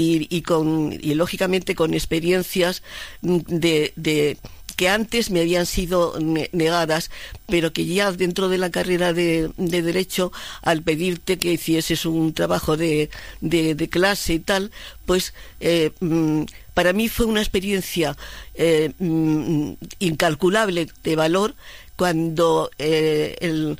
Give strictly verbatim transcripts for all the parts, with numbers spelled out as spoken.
y, y, con, y lógicamente con experiencias de... de que antes me habían sido negadas, pero que ya dentro de la carrera de, de Derecho, al pedirte que hicieses un trabajo de, de, de clase y tal, pues eh, para mí fue una experiencia eh, incalculable de valor cuando eh, el...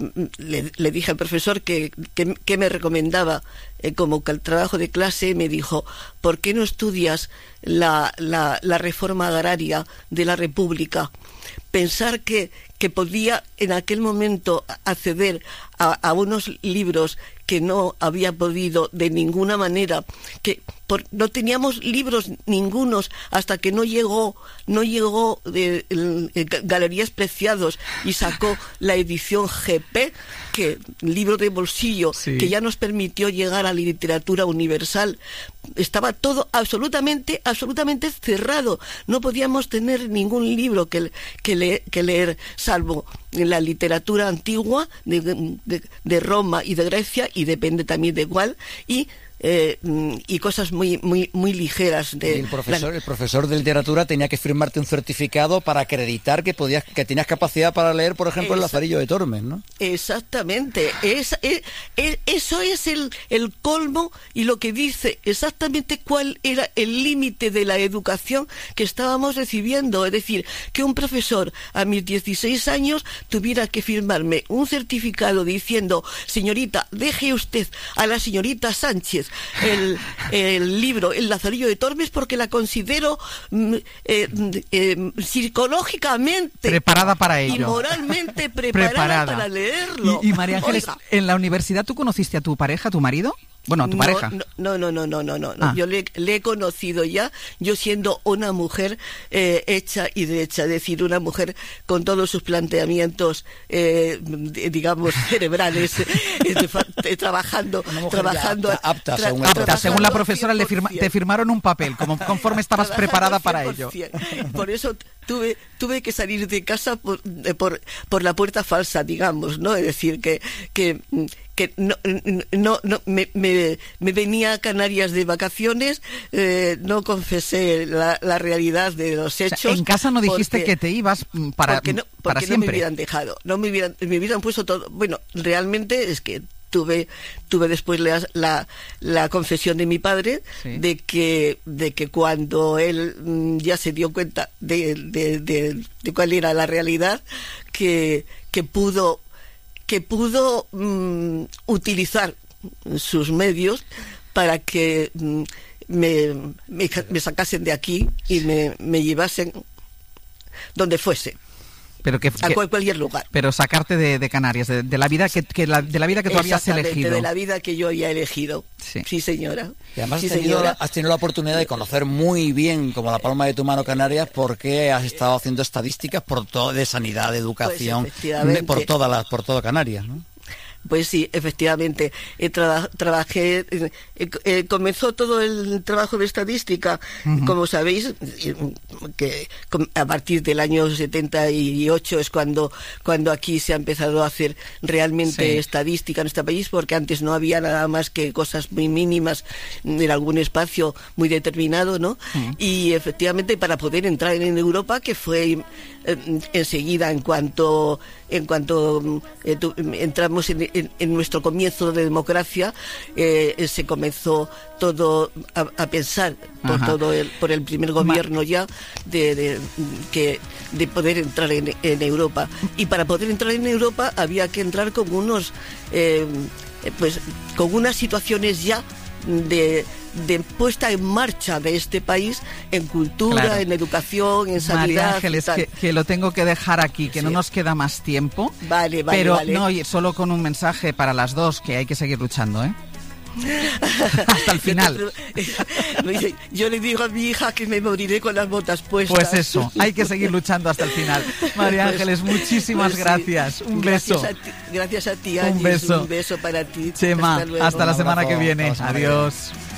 Le, le dije al profesor que, que, que me recomendaba eh, como que el trabajo de clase. Me dijo: ¿por qué no estudias la, la, la reforma agraria de la República? Pensar que, que podía en aquel momento acceder a, a unos libros que no había podido de ninguna manera, que por, no teníamos libros ningunos hasta que no llegó no llegó de, de, de Galerías Preciados y sacó la edición G P, que libro de bolsillo, sí, que ya nos permitió llegar a la literatura universal. Estaba todo absolutamente absolutamente cerrado, no podíamos tener ningún libro que, que, le, que leer, salvo en la literatura antigua de, de, de Roma y de Grecia, y depende también de cuál, y Eh, y cosas muy muy muy ligeras de y el profesor la... el profesor de literatura tenía que firmarte un certificado para acreditar que podías que tenías capacidad para leer, por ejemplo, Esa... el Lazarillo de Tormes, ¿no? Exactamente. Es, es, es, eso es el, el colmo, y lo que dice exactamente cuál era el límite de la educación que estábamos recibiendo. Es decir, que un profesor a mis dieciséis años tuviera que firmarme un certificado diciendo: señorita, deje usted a la señorita Sánchez El, el libro El Lazarillo de Tormes porque la considero eh, eh, psicológicamente preparada para ello y moralmente preparada, preparada. para leerlo. Y, y María Ángeles, Oiga. ¿en la universidad tú conociste a tu pareja, a tu marido? Bueno, a tu no, pareja. No, no, no, no, no, no. Ah. Yo le, le he conocido ya, yo siendo una mujer eh, hecha y derecha, es decir, una mujer con todos sus planteamientos, eh, digamos, cerebrales, eh, trabajando, trabajando, apta, apta, tra según, apta, según la profesora, le firma, te firmaron un papel, como conforme estabas preparada para ello. Por eso tuve, tuve que salir de casa por, por, por la puerta falsa, digamos, ¿no? Es decir, que, que que no, no, no me, me, me venía a Canarias de vacaciones, eh, no confesé la, la realidad de los hechos. O sea, en casa no dijiste porque, que te ibas para, porque no, porque para no siempre. me hubieran dejado, no me hubieran, me hubieran puesto todo. Bueno, realmente es que tuve tuve después la, la, la confesión de mi padre, sí, de que de que cuando él mm, ya se dio cuenta de, de, de, de cuál era la realidad, que, que pudo que pudo mmm, utilizar sus medios para que mmm, me, me, me sacasen de aquí y me, me llevasen donde fuese. Pero que, a que, cualquier lugar. Pero sacarte de, de Canarias, de, de la vida que, que la, de la vida que tú habías elegido. De la vida que yo había elegido. Sí, sí señora. Y además sí, has, tenido, señora. has tenido la oportunidad de conocer muy bien, como la palma de tu mano, Canarias, porque has estado haciendo estadísticas por todo, de sanidad, de educación, pues por todas las, por todo Canarias, ¿no? Pues sí, efectivamente, eh, traba, trabajé, eh, eh, comenzó todo el trabajo de estadística, uh-huh, como sabéis, eh, que a partir del año setenta y ocho es cuando, cuando aquí se ha empezado a hacer realmente sí, estadística en este país, porque antes no había nada más que cosas muy mínimas en algún espacio muy determinado, ¿no? Uh-huh. Y efectivamente para poder entrar en Europa, que fue eh, enseguida en cuanto, en cuanto eh, tu, entramos en En, en nuestro comienzo de democracia, eh, se comenzó todo a, a pensar por Ajá. todo el, por el primer gobierno ya de, de que de poder entrar en, en Europa, y para poder entrar en Europa había que entrar con unos eh, pues con unas situaciones ya de de puesta en marcha de este país en cultura, claro, en educación, en sanidad. María Ángeles, que, que lo tengo que dejar aquí, que sí, no nos queda más tiempo. Vale, vale, pero vale. no, solo con un mensaje para las dos, que hay que seguir luchando, ¿eh? Hasta el final. Yo le digo a mi hija que me moriré con las botas puestas. Pues eso, hay que seguir luchando hasta el final. María Ángeles, muchísimas pues gracias. Sí. Un gracias beso. A ti, gracias a ti, Ángeles. Un beso. Un beso para ti. Chema, hasta, hasta la semana abrazo, que viene. hasta la semana Adiós. que viene.